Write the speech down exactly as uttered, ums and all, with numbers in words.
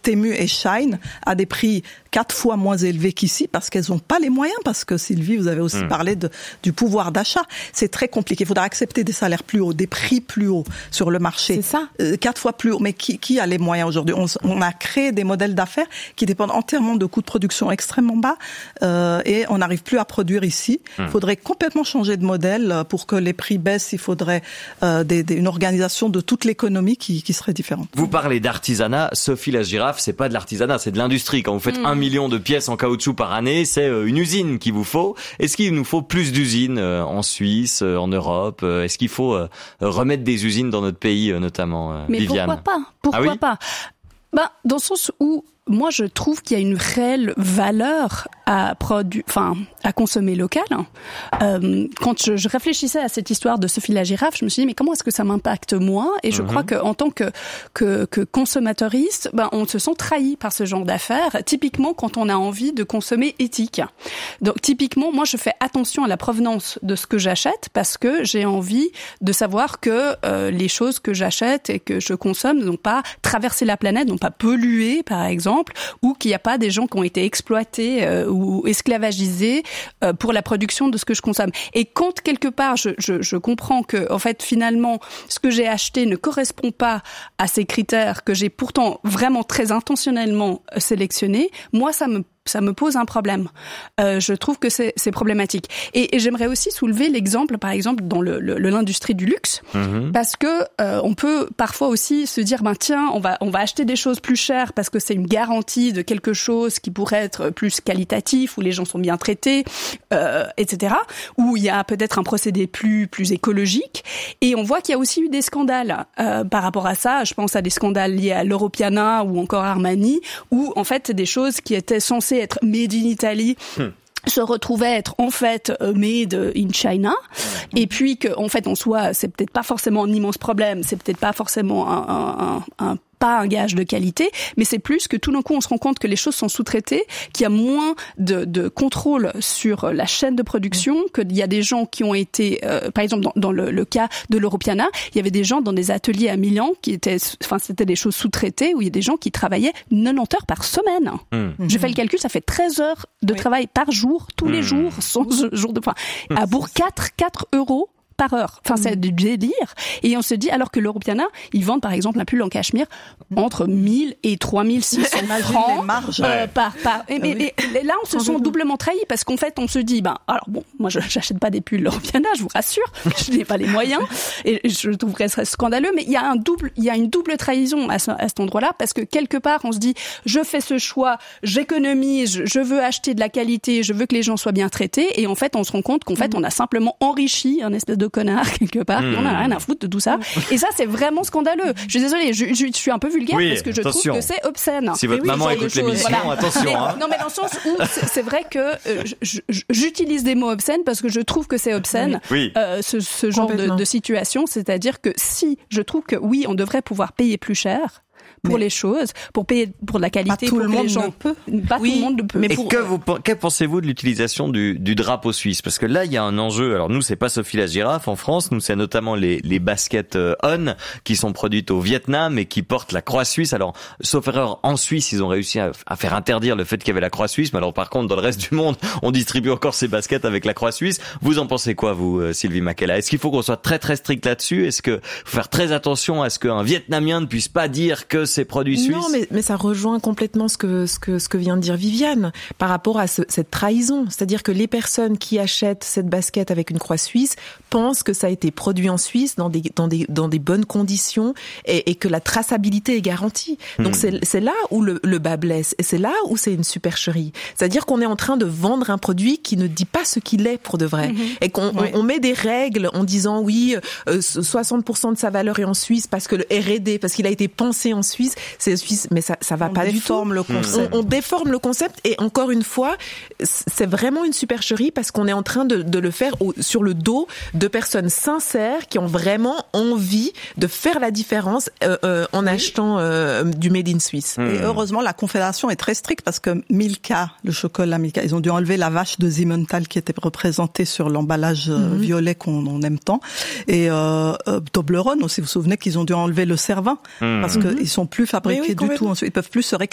Temu et Shein à des prix quatre fois moins élevés qu'ici parce qu'elles n'ont pas les moyens, parce que Sylvie, vous avez aussi mmh. parlé de, du pouvoir d'achat. C'est très compliqué. Il faudra accepter des salaires plus hauts, des prix plus hauts sur le marché. C'est ça. Euh, quatre fois plus haut. Mais qui, qui a les moyens aujourd'hui? on, on a créé des modèles d'affaires qui dépendent entièrement de coûts de production extrêmement bas euh, et on n'arrive plus à produire ici. Il mmh. faudrait complètement changer de modèle pour que les prix baissent. Il faudrait euh, des, des, une organisation de toute l'économie qui, qui serait différente. Vous parlez d'artisanat. Sophie la girafe, c'est pas de l'artisanat, c'est de l'industrie. Quand vous faites mmh. un million de pièces en caoutchouc par année, c'est une usine qu'il vous faut. Est-ce qu'il nous faut plus d'usines en Suisse, en Europe? Est-ce qu'il faut remettre des usines dans notre pays, notamment, Mais Viviane? pourquoi pas? Pourquoi ah oui pas? Ben, dans le sens où moi, je trouve qu'il y a une réelle valeur à produire, enfin, à consommer local. Euh, quand je, je réfléchissais à cette histoire de Sophie la girafe, je me suis dit, mais comment est-ce que ça m'impacte moi? Et je mmh. crois qu'en tant que, que, que consommateuriste, ben, on se sent trahi par ce genre d'affaires. Typiquement, quand on a envie de consommer éthique. Donc, typiquement, moi, je fais attention à la provenance de ce que j'achète parce que j'ai envie de savoir que euh, les choses que j'achète et que je consomme n'ont pas traversé la planète, n'ont pas pollué, par exemple, ou qu'il n'y a pas des gens qui ont été exploités euh, ou esclavagisés euh, pour la production de ce que je consomme. Et quand quelque part je, je, je comprends que en fait finalement ce que j'ai acheté ne correspond pas à ces critères que j'ai pourtant vraiment très intentionnellement sélectionnés, moi ça me ça me pose un problème. Euh, je trouve que c'est, c'est problématique. Et, et j'aimerais aussi soulever l'exemple, par exemple, dans le, le, l'industrie du luxe, mmh. parce que euh, on peut parfois aussi se dire, ben tiens, on va on va acheter des choses plus chères parce que c'est une garantie de quelque chose qui pourrait être plus qualitatif, où les gens sont bien traités, euh, et cetera. Où il y a peut-être un procédé plus plus écologique. Et on voit qu'il y a aussi eu des scandales euh, par rapport à ça. Je pense à des scandales liés à l'Europiana ou encore Armani, où en fait des choses qui étaient censées être made in Italy hmm. se retrouvaient être en fait made in China, mmh. et puis qu'en fait en soi c'est peut-être pas forcément un immense problème, c'est peut-être pas forcément un, un, un, un pas un gage de qualité, mais c'est plus que tout d'un coup on se rend compte que les choses sont sous-traitées, qu'il y a moins de, de contrôle sur la chaîne de production, mmh. qu'il y a des gens qui ont été, euh, par exemple dans, dans le, le cas de l'Europiana, il y avait des gens dans des ateliers à Milan qui étaient, enfin c'était des choses sous-traitées où il y a des gens qui travaillaient quatre-vingt-dix heures par semaine. Mmh. J'ai fait le calcul, ça fait treize heures de oui. travail par jour, tous mmh. les jours, sans jour de, enfin, mmh. à bourg quatre, quatre euros par heure. Enfin, c'est du délire. Et on se dit, alors que l'Europiana, ils vendent par exemple un pull en cachemire entre mille et trois mille six cents francs les marges. Euh, par, par, et, mais, et, et là, on se sent doublement trahi parce qu'en fait, on se dit, ben, alors bon, moi, je j'achète pas des pulls l'Europiana, je vous rassure, je n'ai pas les moyens et je trouverais ça scandaleux, mais il y a un double, il y a une double trahison à, ce, à cet endroit-là parce que quelque part, on se dit, je fais ce choix, j'économise, je veux acheter de la qualité, je veux que les gens soient bien traités et en fait, on se rend compte qu'en fait, on a simplement enrichi un espèce de connard quelque part, mmh. on a rien à foutre de tout ça. Et ça, c'est vraiment scandaleux. Je suis désolée, je, je, je suis un peu vulgaire oui, parce que je attention. trouve que c'est obscène. Si votre oui, maman écoute l'émission, voilà. attention. Mais, hein. Non, mais dans le sens où c'est, c'est vrai que euh, je, je, j'utilise des mots obscènes parce que je trouve que c'est obscène oui. euh, ce, ce genre de, de situation. C'est-à-dire que si je trouve que oui, on devrait pouvoir payer plus cher pour mais les choses, pour payer pour de la qualité, pas tout pour le que monde les gens ne peut. Pas oui, tout le monde le peut. Mais et pour... que, vous, que pensez-vous de l'utilisation du, du drapeau suisse? Parce que là, il y a un enjeu. Alors nous, c'est pas Sophie la girafe en France. Nous, c'est notamment les, les baskets euh, On qui sont produites au Vietnam et qui portent la croix suisse. Alors, sauf erreur, en Suisse, ils ont réussi à, à faire interdire le fait qu'il y avait la croix suisse. Mais alors, par contre, dans le reste du monde, on distribue encore ces baskets avec la croix suisse. Vous en pensez quoi, vous, euh, Sylvie Makela? Est-ce qu'il faut qu'on soit très très strict là-dessus? Est-ce que faut faire très attention à ce qu'un Vietnamien ne puisse pas dire que c'est produit suisse? Non, mais, mais ça rejoint complètement ce que, ce que, ce que vient de dire Viviane par rapport à ce, cette trahison. C'est-à-dire que les personnes qui achètent cette basket avec une croix suisse pensent que ça a été produit en Suisse dans des, dans des, dans des bonnes conditions et, et que la traçabilité est garantie. Donc mmh. c'est, c'est là où le, le bas blesse et c'est là où c'est une supercherie. C'est-à-dire qu'on est en train de vendre un produit qui ne dit pas ce qu'il est pour de vrai mmh. et qu'on oui. on, on met des règles en disant oui, euh, soixante pour cent de sa valeur est en Suisse parce que le R et D, parce qu'il a été pensé en Suisse, c'est Suisse, mais ça, ça va on pas du tout. Le concept. On, on déforme le concept et encore une fois, c'est vraiment une supercherie parce qu'on est en train de, de le faire au, sur le dos de personnes sincères qui ont vraiment envie de faire la différence euh, euh, en oui. achetant euh, du made in Suisse. Et heureusement, la Confédération est très stricte parce que Milka, le chocolat Milka, ils ont dû enlever la vache de Simmental qui était représentée sur l'emballage mm-hmm. violet qu'on on aime tant. Et euh, euh, Toblerone aussi, vous vous souvenez qu'ils ont dû enlever le Cervin mm-hmm. parce qu'ils sont plus fabriqués oui, du tout. Ils peuvent plus se